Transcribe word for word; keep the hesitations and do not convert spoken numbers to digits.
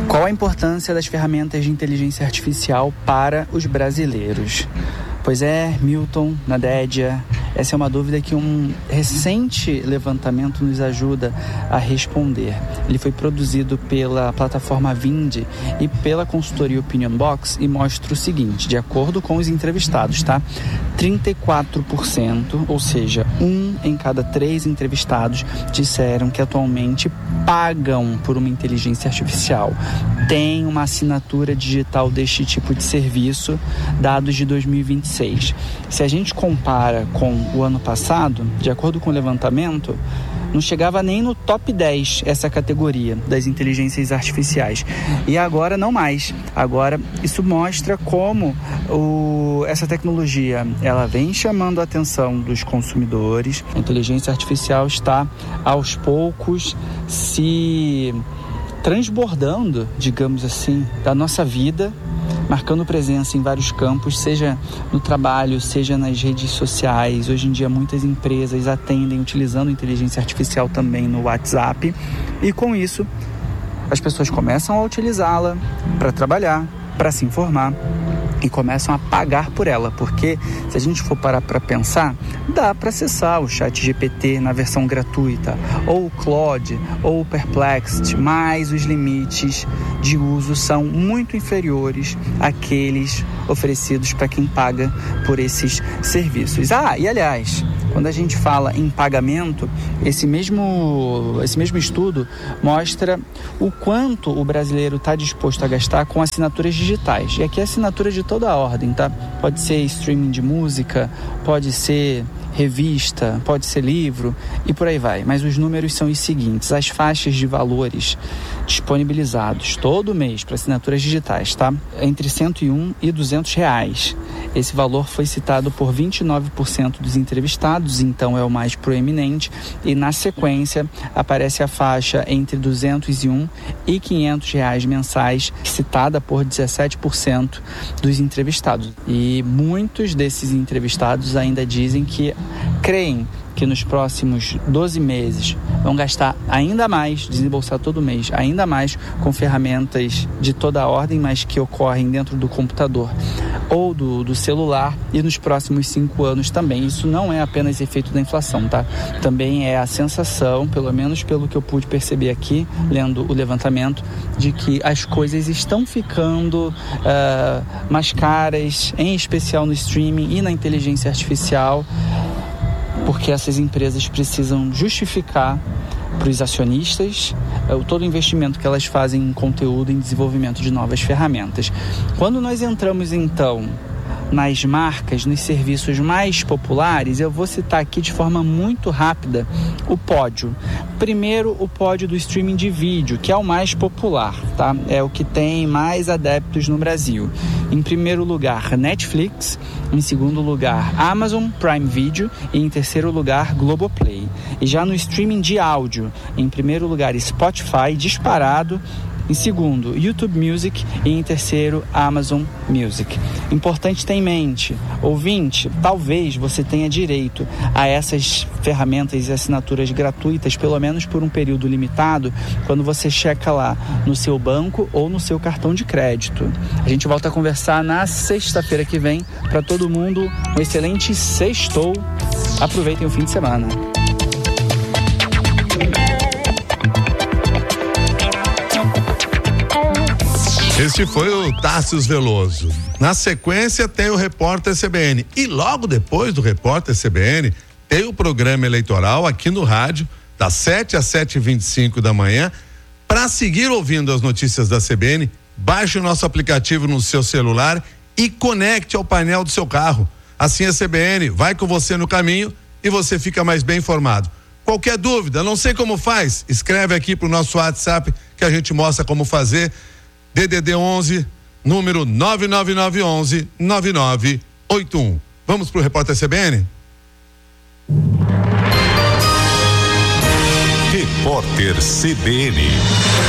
Qual a importância das ferramentas de inteligência artificial para os brasileiros? Pois é, Milton, Nadédia, essa é uma dúvida que um recente levantamento nos ajuda a responder. Ele foi produzido pela plataforma Vindi e pela consultoria Opinion Box e mostra o seguinte, de acordo com os entrevistados, tá? trinta e quatro por cento, ou seja, um em cada três entrevistados disseram que atualmente pagam por uma inteligência artificial. Tem uma assinatura digital deste tipo de serviço, dados de dois mil e vinte e seis. Se a gente compara com o ano passado, de acordo com o levantamento, não chegava nem no top dez essa categoria das inteligências artificiais. E agora não mais. Agora isso mostra como o, essa tecnologia ela vem chamando a atenção dos consumidores. A inteligência artificial está aos poucos se transbordando, digamos assim, da nossa vida, marcando presença em vários campos, seja no trabalho, seja nas redes sociais. Hoje em dia muitas empresas atendem utilizando inteligência artificial também no WhatsApp e com isso as pessoas começam a utilizá-la para trabalhar, para se informar e começam a pagar por ela, porque se a gente for parar para pensar, dá para acessar o Chat G P T na versão gratuita, ou o Claude, ou o Perplexity, mas os limites de uso são muito inferiores àqueles oferecidos para quem paga por esses serviços. Ah, e aliás, quando a gente fala em pagamento, esse mesmo, esse mesmo estudo mostra o quanto o brasileiro está disposto a gastar com assinaturas digitais. E aqui é assinatura de toda a ordem, tá? Pode ser streaming de música, pode ser revista, pode ser livro e por aí vai. Mas os números são os seguintes: as faixas de valores disponibilizados todo mês para assinaturas digitais, tá? Entre cento e um e duzentos reais. Esse valor foi citado por vinte e nove por cento dos entrevistados, então é o mais proeminente, e na sequência aparece a faixa entre duzentos e um e quinhentos reais mensais, citada por dezessete por cento dos entrevistados. E muitos desses entrevistados ainda dizem que creem que nos próximos doze meses vão gastar ainda mais, desembolsar todo mês, ainda mais com ferramentas de toda a ordem, mas que ocorrem dentro do computador ou do, do celular, e nos próximos cinco anos também. Isso não é apenas efeito da inflação, tá? Também é a sensação, pelo menos pelo que eu pude perceber aqui, lendo o levantamento, de que as coisas estão ficando uh, mais caras, em especial no streaming e na inteligência artificial, porque essas empresas precisam justificar para os acionistas uh, todo o investimento que elas fazem em conteúdo, em desenvolvimento de novas ferramentas. Quando nós entramos, então, nas marcas, nos serviços mais populares, eu vou citar aqui de forma muito rápida o pódio. Primeiro, o pódio do streaming de vídeo, que é o mais popular, tá? É o que tem mais adeptos no Brasil. Em primeiro lugar, Netflix. Em segundo lugar, Amazon Prime Video. E em terceiro lugar, Globoplay. E já no streaming de áudio, em primeiro lugar, Spotify, disparado. Em segundo, YouTube Music, e em terceiro, Amazon Music. Importante ter em mente, ouvinte, talvez você tenha direito a essas ferramentas e assinaturas gratuitas, pelo menos por um período limitado, quando você checa lá no seu banco ou no seu cartão de crédito. A gente volta a conversar na sexta-feira que vem. Para todo mundo, um excelente sextou. Aproveitem o fim de semana. Este foi o Tássius Veloso. Na sequência tem o Repórter C B N. E logo depois do Repórter C B N, tem o programa eleitoral aqui no rádio, das sete às sete e vinte e cinco da manhã. Para seguir ouvindo as notícias da C B N, baixe o nosso aplicativo no seu celular e conecte ao painel do seu carro. Assim a C B N vai com você no caminho e você fica mais bem informado. Qualquer dúvida, não sei como faz, escreve aqui pro nosso WhatsApp que a gente mostra como fazer. D D D onze, número nove nove nove um um nove nove oito um. Vamos pro Repórter C B N? Repórter C B N.